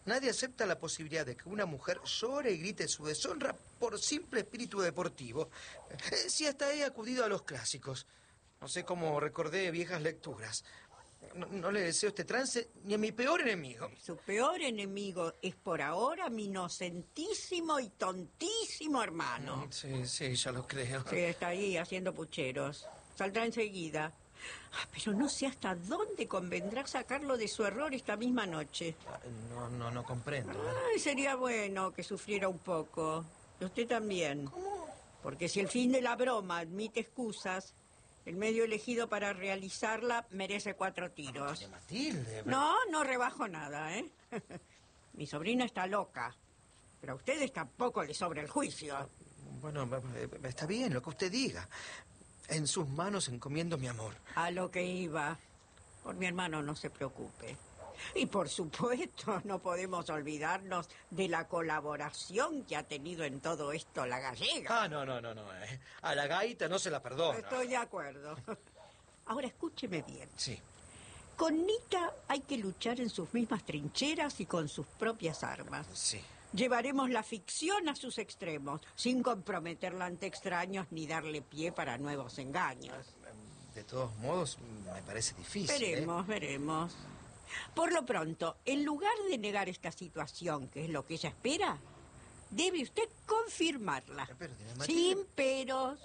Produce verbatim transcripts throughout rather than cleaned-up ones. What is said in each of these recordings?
Nadie acepta la posibilidad de que una mujer llore y grite su deshonra por simple espíritu deportivo. Eh, si hasta he acudido a los clásicos. No sé cómo recordé viejas lecturas. No, no le deseo este trance ni a mi peor enemigo. Su peor enemigo es por ahora mi inocentísimo y tontísimo hermano. Sí, sí, ya lo creo. Sí, está ahí haciendo pucheros. Saldrá enseguida. Ah, pero no sé hasta dónde convendrá sacarlo de su error esta misma noche. No, no, no comprendo. Ay, sería bueno que sufriera un poco. Y usted también. ¿Cómo? Porque si el fin de la broma admite excusas, el medio elegido para realizarla merece cuatro tiros. No, Matilde. Pero... No, no rebajo nada, ¿eh? Mi sobrina está loca, pero a ustedes tampoco les sobra el juicio. Bueno, está bien lo que usted diga. En sus manos encomiendo mi amor. A lo que iba. Por mi hermano no se preocupe. Y por supuesto no podemos olvidarnos de la colaboración que ha tenido en todo esto la gallega. Ah, no, no, no, no. Eh. A la gaita no se la perdono. Estoy de acuerdo. Ahora escúcheme bien. Sí. Con Nita hay que luchar en sus mismas trincheras y con sus propias armas. Sí. Llevaremos la ficción a sus extremos, sin comprometerla ante extraños ni darle pie para nuevos engaños. De todos modos, me parece difícil. Veremos, ¿eh? veremos. Por lo pronto, en lugar de negar esta situación, que es lo que ella espera, debe usted confirmarla. Pero, sin peros.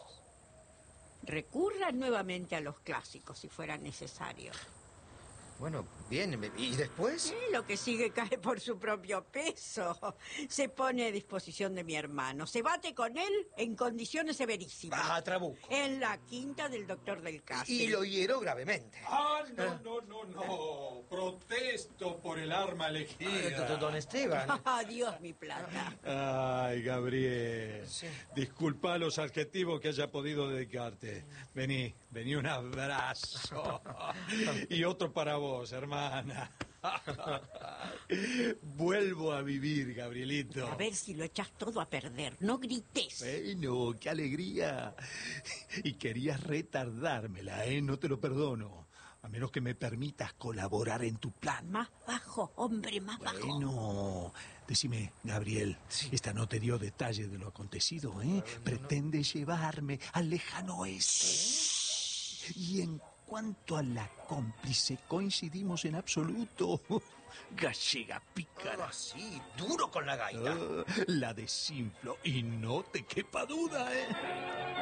Recurra nuevamente a los clásicos si fuera necesario. Bueno, bien, ¿y después? Sí, lo que sigue cae por su propio peso. Se pone a disposición de mi hermano. Se bate con él en condiciones severísimas. A Trabuco. En la quinta del doctor del Cáceres. Y lo hiero gravemente. Ah, no, no, no, no. Protesto por el arma elegida. Ah, don Esteban. Adiós, mi plata. Ay, Gabriel. Sí. Disculpa los adjetivos que haya podido dedicarte. Vení, vení, un abrazo. Y otro para vos. Vos, hermana. Vuelvo a vivir, Gabrielito. A ver si lo echas todo a perder. No grites. Bueno, qué alegría. Y querías retardármela, ¿eh? No te lo perdono. A menos que me permitas colaborar en tu plan. Más bajo, hombre, más bajo. Bueno, decime, Gabriel, sí. Esta no te dio detalles de lo acontecido, ¿eh? No, no, Pretende no. llevarme al lejano oeste. ¿Eh? Y en cuanto a la cómplice, coincidimos en absoluto. Gallega pícara. Ah, sí, duro con la gaita. Uh, la desinflo y no te quepa duda, ¿eh?